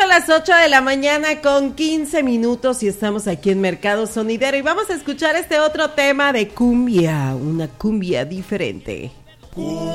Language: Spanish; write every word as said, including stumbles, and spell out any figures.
son las ocho de la mañana con quince minutos y estamos aquí en Mercado Sonidero y vamos a escuchar este otro tema de cumbia, una cumbia diferente.